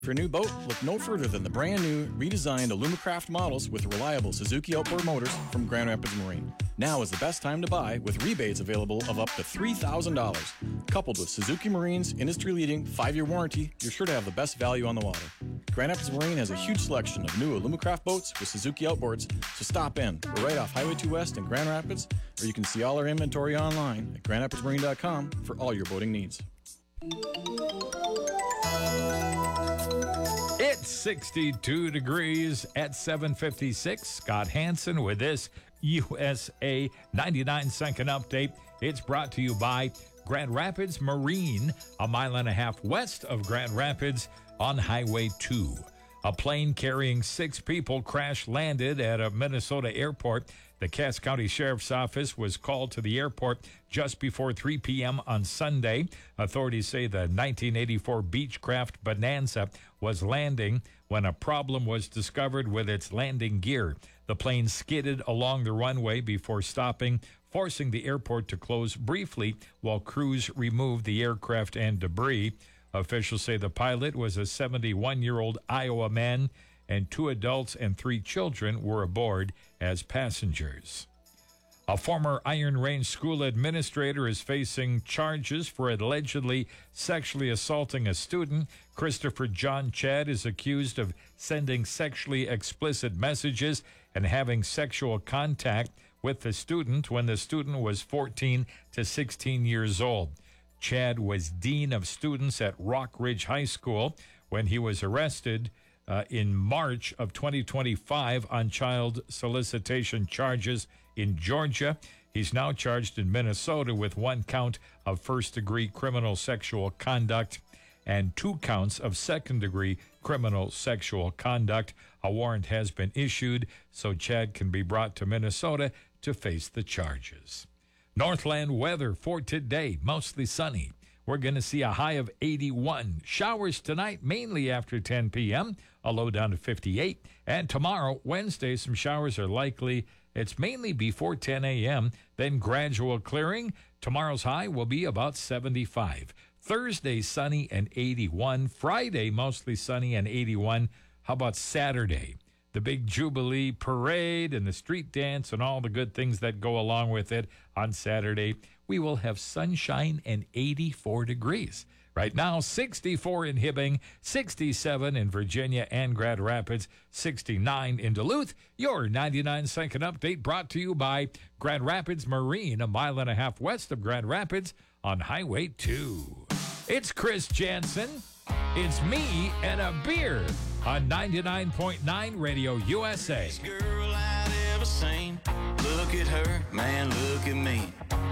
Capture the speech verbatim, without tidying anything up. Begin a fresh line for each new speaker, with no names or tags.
For your new boat, look no further than the brand new, redesigned Alumacraft models with reliable Suzuki outboard motors from Grand Rapids Marine. Now is the best time to buy with rebates available of up to three thousand dollars. Coupled with Suzuki Marine's industry-leading five-year warranty, you're sure to have the best value on the water. Grand Rapids Marine has a huge selection of new Alumacraft boats with Suzuki outboards, so stop in. We're right off Highway two West in Grand Rapids, or you can see all our inventory online at grand rapids marine dot com for all your boating needs.
It's sixty-two degrees at seven fifty-six. Scott Hansen with this U S A ninety-nine second update. It's brought to you by Grand Rapids Marine, a mile and a half west of Grand Rapids on Highway two. A plane carrying six people crash landed at a Minnesota airport. The Cass County Sheriff's Office was called to the airport just before three p.m. on Sunday. Authorities say the nineteen eighty-four Beechcraft Bonanza was landing when a problem was discovered with its landing gear. The plane skidded along the runway before stopping, forcing the airport to close briefly while crews removed the aircraft and debris. Officials say the pilot was a seventy-one-year-old Iowa man, and two adults and three children were aboard as passengers. A former Iron Range school administrator is facing charges for allegedly sexually assaulting a student. Christopher John Chad is accused of sending sexually explicit messages and having sexual contact with the student when the student was fourteen to sixteen years old. Chad was dean of students at Rock Ridge High School when he was arrested uh, in March of twenty twenty-five on child solicitation charges in Georgia. He's now charged in Minnesota with one count of first-degree criminal sexual conduct and two counts of second-degree criminal sexual conduct. A warrant has been issued, so Chad can be brought to Minnesota to face the charges. Northland weather for today, mostly sunny. We're going to see a high of eighty-one. Showers tonight, mainly after ten p.m., a low down to fifty-eight. And tomorrow, Wednesday, some showers are likely. It's mainly before ten a.m., then gradual clearing. Tomorrow's high will be about seventy-five. Thursday, sunny and eighty-one. Friday, mostly sunny and eighty-one. How about Saturday? The big Jubilee parade and the street dance and all the good things that go along with it on Saturday. We will have sunshine and eighty-four degrees. Right now, sixty-four in Hibbing, sixty-seven in Virginia and Grand Rapids, sixty-nine in Duluth. Your ninety-nine second update brought to you by Grand Rapids Marine, a mile and a half west of Grand Rapids on Highway two. It's Chris Jansen. It's me and a beer on ninety-nine point nine Radio U S A.
Best girl I'd ever seen. Look at her, man, look at me.